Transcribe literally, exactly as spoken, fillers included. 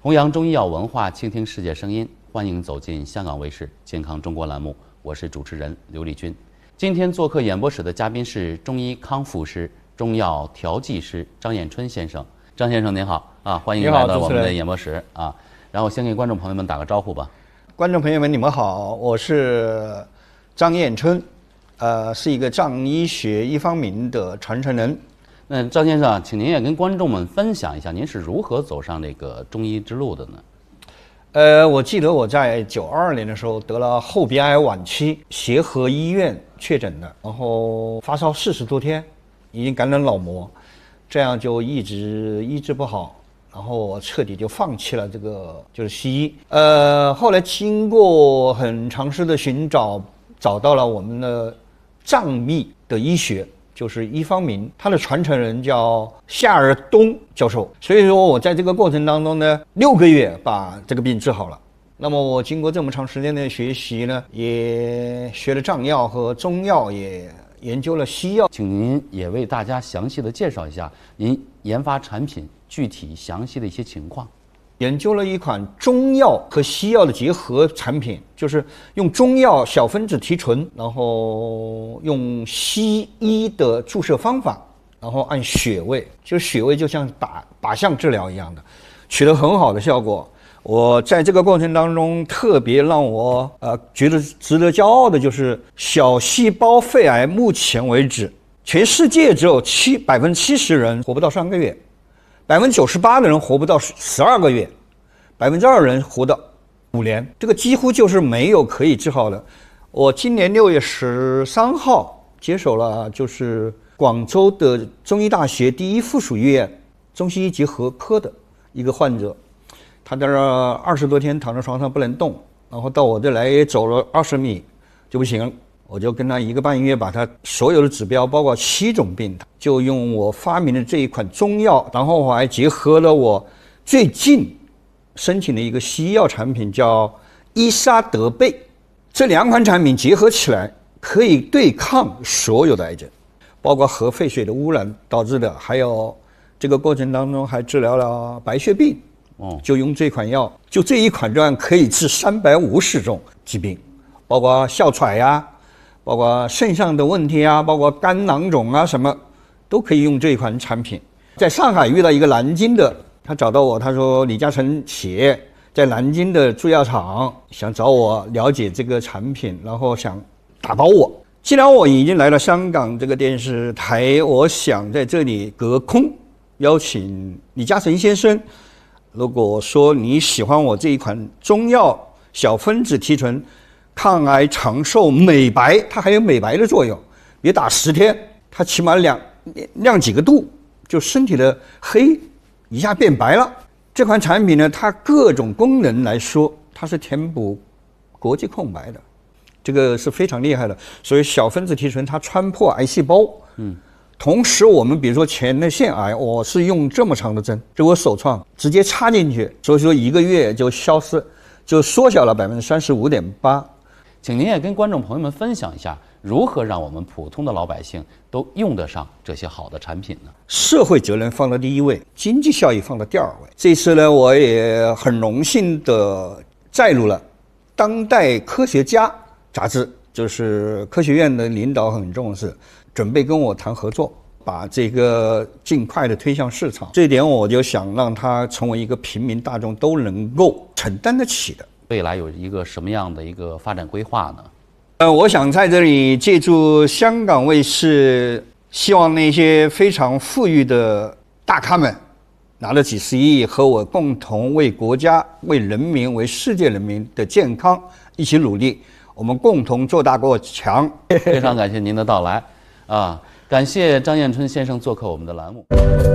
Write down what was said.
弘扬中医药文化，倾听世界声音，欢迎走进香港卫视健康中国栏目，我是主持人刘丽君。今天做客演播室的嘉宾是中医康复师、中药调剂师张彦春先生。张先生您好啊，欢迎来到我们的演播室啊。然后先给观众朋友们打个招呼吧。 观众朋友们，你们好，我是张彦春，呃，是一个藏医学一方面的传承人。 那张先生，请您也跟观众们分享一下，您是如何走上这个中医之路的呢？ 呃，我记得我在九二年的时候得了后鼻癌晚期，协和医院确诊的，然后发烧四十多天，已经感染脑膜，这样就一直医治不好，然后我彻底就放弃了这个就是西医。呃，后来经过很长时的寻找，找到了我们的藏秘的医学。就是医方明，他的传承人叫夏尔东教授，所以说我在这个过程当中呢，六个月把这个病治好了。那么我经过这么长时间的学习呢，也学了藏药和中药，也研究了西药。 请您也为大家详细的介绍一下您研发产品具体详细的一些情况。 研究了一款中药和西药的结合产品，就是用中药小分子提纯，然后用西医的注射方法，然后按穴位，就是穴位就像靶靶向治疗一样的，取得很好的效果。我在这个过程当中，特别让我呃觉得值得骄傲的就是小细胞肺癌，目前为止，全世界只有七百分之七十人活不到三个月。百分之九十八的人活不到十二个月，百分之二人活到五年，这个几乎就是没有可以治好的。我今年六月十三号接手了，就是广州的中医大学第一附属医院中西医结合科的一个患者，他在这二十多天躺在床上不能动，然后到我这来也走了二十米就不行了。我就跟他一个半月，把他所有的指标，包括七种病，就用我发明的这一款中药，然后我还结合了我最近申请的一个西医药产品，叫伊沙德贝。这两款产品结合起来，可以对抗所有的癌症，包括核废水的污染导致的，还有这个过程当中还治疗了白血病。哦，就用这款药，就这一款药可以治三百五十种疾病，包括哮喘呀。包括肾上的问题啊，包括肝囊肿啊，什么都可以用这一款产品。在上海遇到一个南京的，他找到我，他说李嘉诚企业在南京的制药厂想找我了解这个产品，然后想打包我。既然我已经来了香港这个电视台，我想在这里隔空邀请李嘉诚先生，如果说你喜欢我这一款中药小分子提纯抗癌长寿美白，它还有美白的作用，别打十天，它起码亮亮几个度，就身体的黑一下变白了。这款产品呢，它各种功能来说，它是填补国际空白的，这个是非常厉害的。所以小分子提纯它穿破癌细胞，嗯，同时我们比如说前列腺癌，我是用这么长的针，这我首创，直接插进去，所以说一个月就消失，就缩小了百分之三十五点八。 请您也跟观众朋友们分享一下，如何让我们普通的老百姓都用得上这些好的产品呢？ 社会责任放到第一位，经济效益放到第二位。这次呢，我也很荣幸的载入了《当代科学家》杂志，就是科学院的领导很重视，准备跟我谈合作，把这个尽快的推向市场。这一点我就想让它成为一个平民大众都能够承担得起的。 未来有一个什么样的一个发展规划呢？ 呃，我想在这里借助香港卫视，希望那些非常富裕的大咖们拿了几十亿，和我共同为国家、为人民、为世界人民的健康一起努力，我们共同做大过强。 非常感谢您的到来，啊，感谢张彦春先生做客我们的栏目。